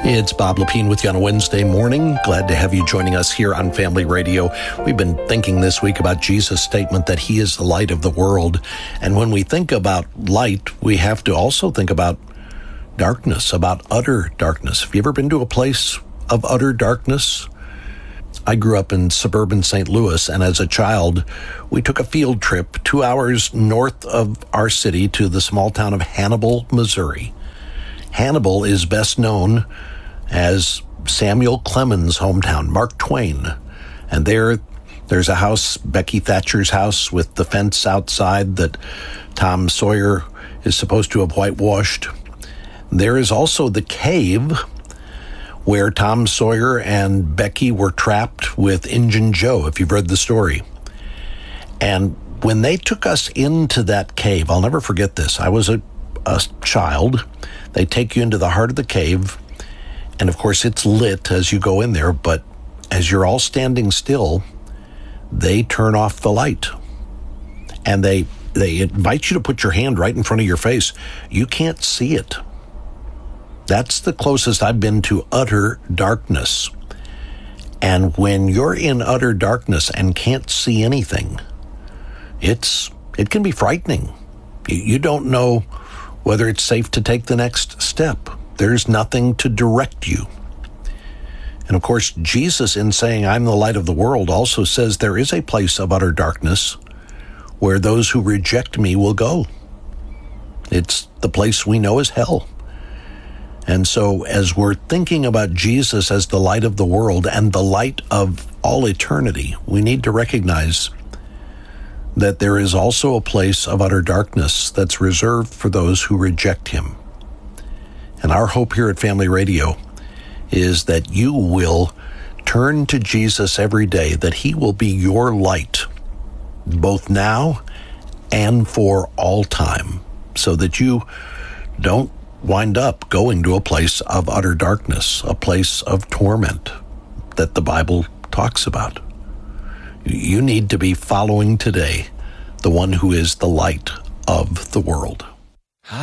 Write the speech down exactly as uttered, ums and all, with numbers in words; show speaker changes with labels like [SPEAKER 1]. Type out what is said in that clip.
[SPEAKER 1] It's Bob Lepine with you on a Wednesday morning. Glad to have you joining us here on Family Radio. We've been thinking this week about Jesus' statement that he is the light of the world. And when we think about light, we have to also think about darkness, about utter darkness. Have you ever been to a place of utter darkness? I grew up in suburban Saint Louis, and as a child, we took a field trip two hours north of our city to the small town of Hannibal, Missouri. Hannibal is best known as Samuel Clemens' hometown, Mark Twain. And there, there's a house, Becky Thatcher's house, with the fence outside that Tom Sawyer is supposed to have whitewashed. There is also the cave where Tom Sawyer and Becky were trapped with Injun Joe, if you've read the story. And when they took us into that cave, I'll never forget this. I was a, a child. They take you into the heart of the cave, and of course it's lit as you go in there, but as you're all standing still, they turn off the light. And they they invite you to put your hand right in front of your face. You can't see it. That's the closest I've been to utter darkness. And when you're in utter darkness and can't see anything, it's it can be frightening. You, you don't know whether it's safe to take the next step. There's nothing to direct you. And of course, Jesus, in saying, I'm the light of the world, also says there is a place of utter darkness where those who reject me will go. It's the place we know as hell. And so as we're thinking about Jesus as the light of the world and the light of all eternity, we need to recognize that there is also a place of utter darkness that's reserved for those who reject him. And our hope here at Family Radio is that you will turn to Jesus every day, that he will be your light, both now and for all time, so that you don't wind up going to a place of utter darkness, a place of torment that the Bible talks about. You need to be following today the one who is the light of the world.